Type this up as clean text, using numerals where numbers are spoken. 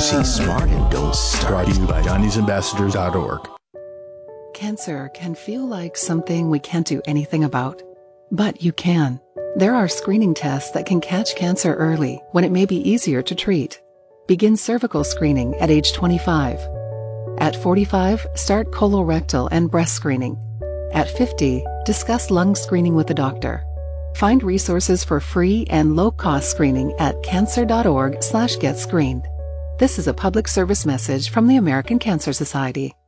See smart and don't start. Brought to you by Johnny'sAmbassadors.org. Cancer can feel like something we can't do anything about, but you can. There are screening tests that can catch cancer early when it may be easier to treat. Begin cervical screening at age 25. At 45, start colorectal and breast screening. At 50, discuss lung screening with a doctor. Find resources for free and low-cost screening at cancer.org/getscreened. This is a public service message from the American Cancer Society.